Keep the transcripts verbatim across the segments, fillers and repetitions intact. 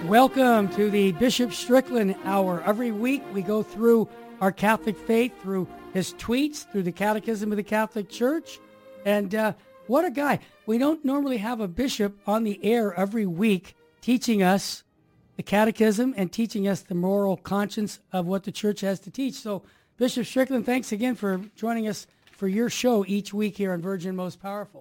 Welcome to the Bishop Strickland Hour. Every week we go through our Catholic faith, through his tweets, through the Catechism of the Catholic Church. And uh, what a guy. We don't normally have a bishop on the air every week teaching us the Catechism and teaching us the moral conscience of what the Church has to teach. So, Bishop Strickland, thanks again for joining us for your show each week here on Virgin Most Powerful.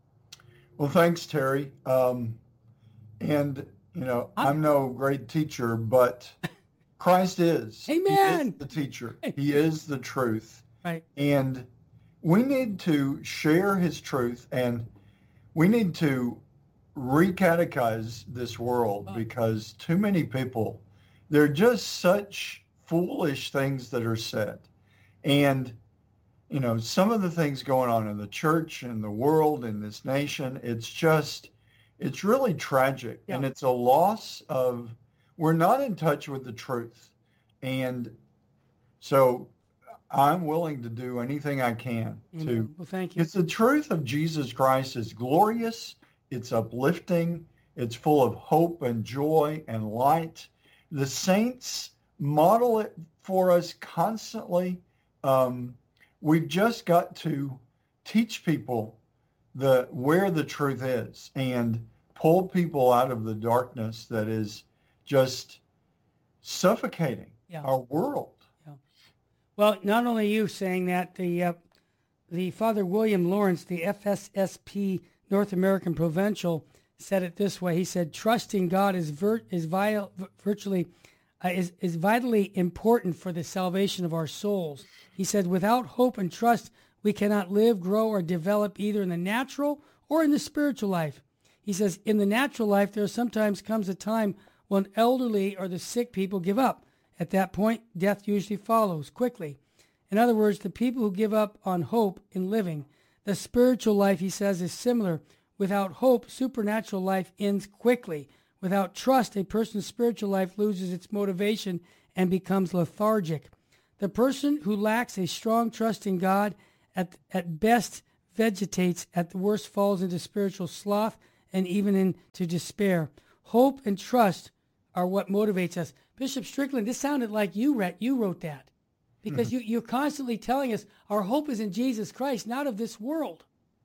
Well, thanks, Terry. Um, and... You know, I'm, I'm no great teacher, but Christ is. Amen. He is the teacher. He is the truth. Right. And we need to share his truth, and we need to re-catechize this world, because too many people, they're just such foolish things that are said. And, you know, some of the things going on in the church and the world in this nation, it's just... It's really tragic, yeah. And it's a loss of, we're not in touch with the truth. And so I'm willing to do anything I can mm-hmm. to, well, thank you. It's the truth of Jesus Christ is glorious, it's uplifting, it's full of hope and joy and light. The saints model it for us constantly. Um, we've just got to teach people the where the truth is and pull people out of the darkness that is just suffocating yeah. our world. Yeah. Well, not only you saying that, the uh, the Father William Lawrence, the F S S P North American Provincial, said it this way. He said, "Trusting God is vir- is vital, virtually uh, is is vitally important for the salvation of our souls." He said, "Without hope and trust, we cannot live, grow, or develop either in the natural or in the spiritual life." He says, in the natural life, there sometimes comes a time when elderly or the sick people give up. At that point, death usually follows quickly. In other words, the people who give up on hope in living. The spiritual life, he says, is similar. Without hope, supernatural life ends quickly. Without trust, a person's spiritual life loses its motivation and becomes lethargic. The person who lacks a strong trust in God At, at best vegetates, at the worst falls into spiritual sloth and even into despair. Hope and trust are what motivates us. Bishop Strickland, this sounded like you read, you wrote that, because you, you're constantly telling us our hope is in Jesus Christ, not of this world.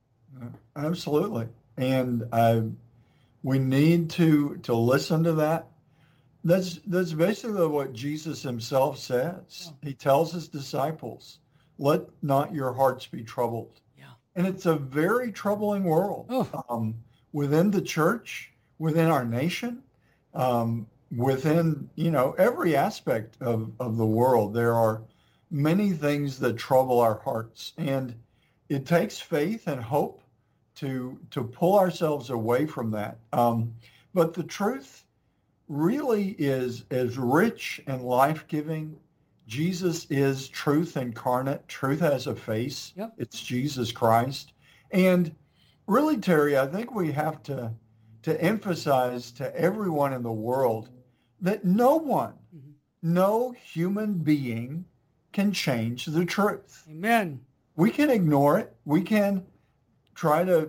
Absolutely. And I, we need to to listen to that. That's, that's basically what Jesus himself says. Oh. He tells his disciples, "Let not your hearts be troubled." Yeah. And it's a very troubling world. Oh. Um, within the church, within our nation, um, within, you know, every aspect of, of the world, there are many things that trouble our hearts. And it takes faith and hope to to pull ourselves away from that. Um, but the truth really is is rich and life-giving. Jesus is truth incarnate. Truth has a face. Yep. It's Jesus Christ. And really, Terry, I think we have to to emphasize to everyone in the world that no one, mm-hmm. no human being can change the truth. Amen. We can ignore it. We can try to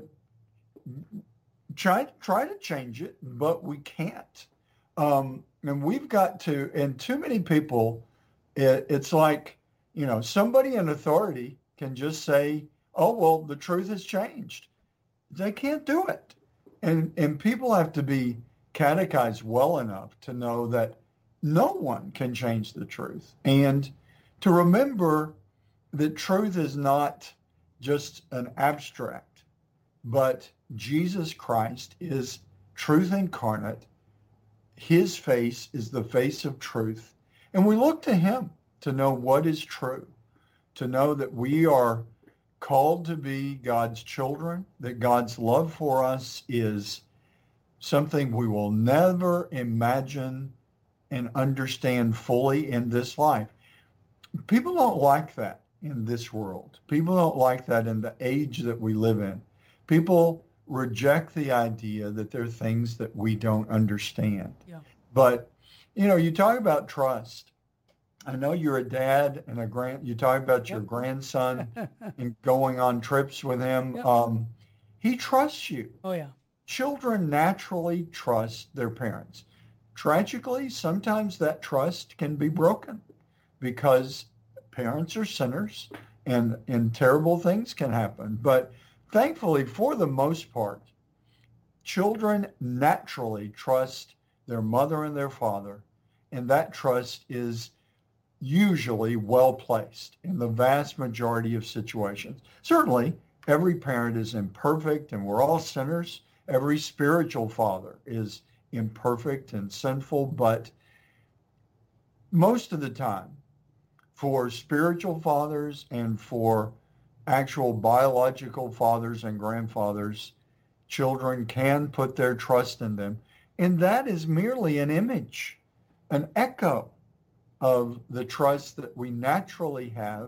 try try to change it, but we can't. Um, and we've got to, and too many people, It, it's like, you know, somebody in authority can just say, "Oh, well, the truth has changed." They can't do it. And and people have to be catechized well enough to know that no one can change the truth. And to remember that truth is not just an abstract, but Jesus Christ is truth incarnate. His face is the face of truth. And we look to him to know what is true, to know that we are called to be God's children, that God's love for us is something we will never imagine and understand fully in this life. People don't like that in this world. People don't like that in the age that we live in. People reject the idea that there are things that we don't understand. Yeah. But, you know, you talk about trust. I know you're a dad and a grand, you talk about your Yep. grandson and going on trips with him. Yep. Um, he trusts you. Oh, yeah. Children naturally trust their parents. tragically, sometimes that trust can be broken because parents are sinners and, and terrible things can happen. But thankfully, for the most part, children naturally trust their mother and their father, and that trust is usually well placed in the vast majority of situations. Certainly, every parent is imperfect and we're all sinners. Every spiritual father is imperfect and sinful, but most of the time, for spiritual fathers and for actual biological fathers and grandfathers, children can put their trust in them. And that is merely an image, an echo of the trust that we naturally have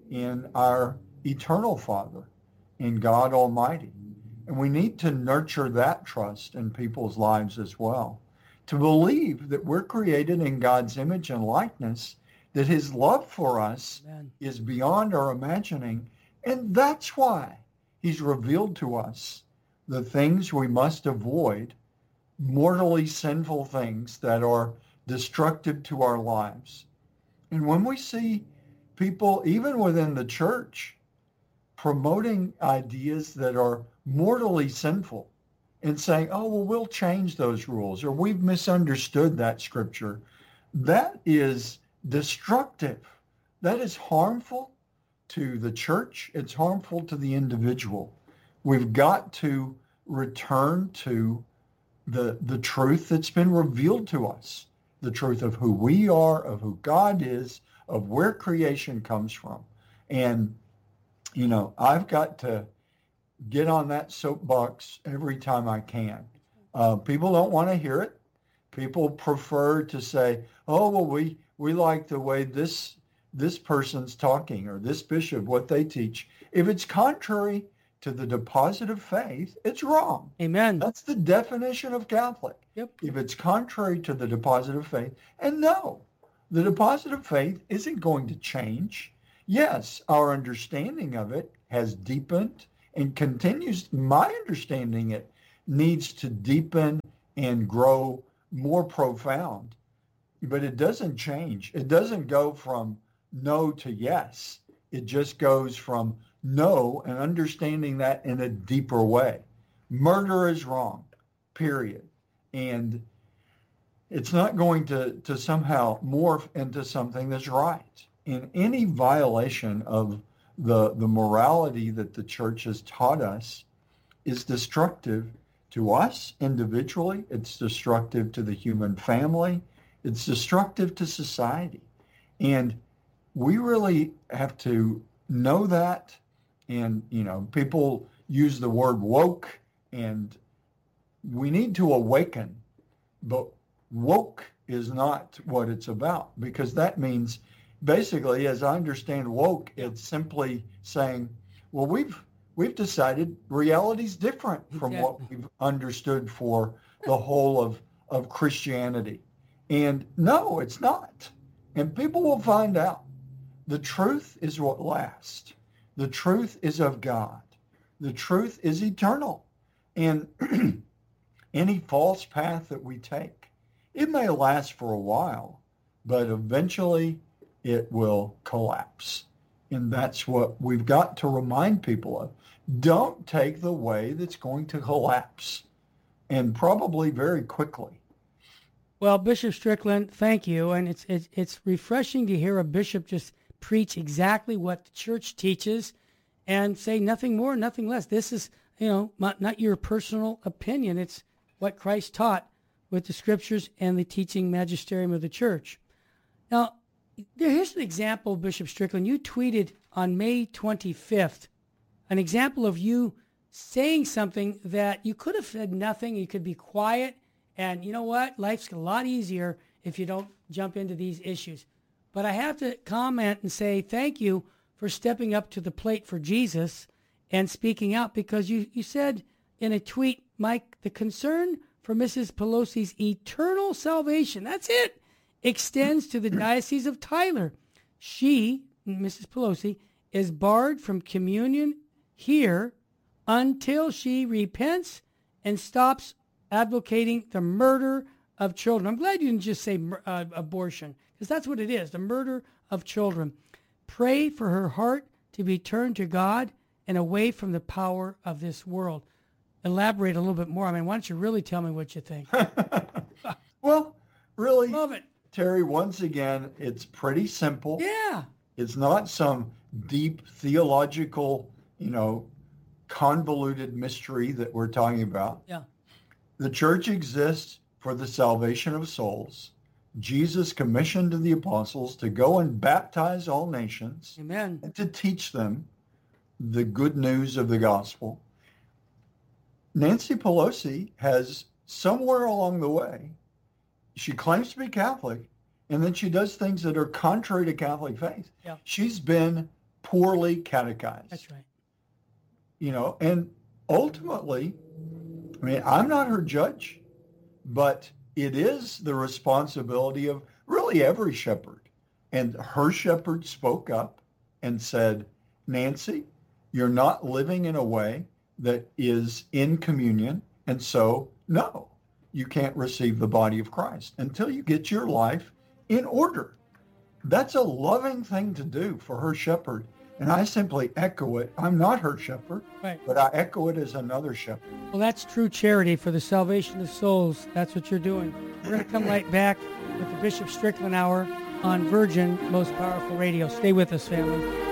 in our eternal Father, in God Almighty. And we need to nurture that trust in people's lives as well, to believe that we're created in God's image and likeness, that his love for us Amen. Is beyond our imagining. And that's why he's revealed to us the things we must avoid, mortally sinful things that are destructive to our lives. And when we see people, even within the church, promoting ideas that are mortally sinful and saying, oh, well, we'll change those rules, or we've misunderstood that scripture, that is destructive. That is harmful to the church. It's harmful to the individual. We've got to return to the, the truth that's been revealed to us, the truth of who we are, of who God is, of where creation comes from. And, you know, I've got to get on that soapbox every time I can. Uh, people don't want to hear it. People prefer to say, oh, well, we, we like the way this this person's talking or this bishop, what they teach. If it's contrary to the deposit of faith, it's wrong. Amen. That's the definition of Catholic. Yep. If it's contrary to the deposit of faith, and no, the deposit of faith isn't going to change. Yes, our understanding of it has deepened and continues. My understanding it needs to deepen and grow more profound, but it doesn't change. It doesn't go from no to yes. It just goes from no and understanding that in a deeper way. Murder is wrong, period. And it's not going to, to somehow morph into something that's right. In any violation of the, the morality that the church has taught us is destructive to us individually. It's destructive to the human family. It's destructive to society. And we really have to know that. And, you know, people use the word woke, and we need to awaken. But woke is not what it's about, because that means basically, as I understand woke, it's simply saying, well, we've we've decided reality's different from exactly. what we've understood for the whole of, of Christianity. And no, it's not. And people will find out. The truth is what lasts. The truth is of God. The truth is eternal. And any false path that we take, it may last for a while, but eventually it will collapse. And that's what we've got to remind people of. Don't take the way that's going to collapse, and probably very quickly. Well, Bishop Strickland, thank you. And it's, it's, it's refreshing to hear a bishop just preach exactly what the church teaches and say nothing more, nothing less. This is, you know, not, not your personal opinion. It's what Christ taught with the scriptures and the teaching magisterium of the church. Now, here's an example, Bishop Strickland. You tweeted on May twenty-fifth an example of you saying something that you could have said nothing. You could be quiet. And you know what? Life's a lot easier if you don't jump into these issues. But I have to comment and say thank you for stepping up to the plate for Jesus and speaking out, because you, you said in a tweet, Mike, the concern for Missus Pelosi's eternal salvation, that's it, extends to the Diocese of Tyler. She, Missus Pelosi, is barred from communion here until she repents and stops advocating the murder of children. I'm glad you didn't just say uh, abortion, because that's what it is, the murder of children. Pray for her heart to be turned to God and away from the power of this world. Elaborate a little bit more. I mean, why don't you really tell me what you think? Well, really, Love it. Terry, once again, it's pretty simple. Yeah. It's not some deep theological, you know, convoluted mystery that we're talking about. Yeah. The church exists for the salvation of souls. Jesus commissioned the apostles to go and baptize all nations. Amen. And to teach them the good news of the gospel. Nancy Pelosi has somewhere along the way, she claims to be Catholic, and then she does things that are contrary to Catholic faith. Yeah. She's been poorly catechized. That's right. You know, and ultimately, I mean, I'm not her judge, but it is the responsibility of really every shepherd. And her shepherd spoke up and said, Nancy, you're not living in a way that is in communion, and so, no, you can't receive the body of Christ until you get your life in order. That's a loving thing to do for her shepherd, and I simply echo it. I'm not her shepherd, Right. but I echo it as another shepherd. Well, that's true charity for the salvation of souls. That's what you're doing. We're going to come right back with the Bishop Strickland Hour on Virgin Most Powerful Radio. Stay with us, family.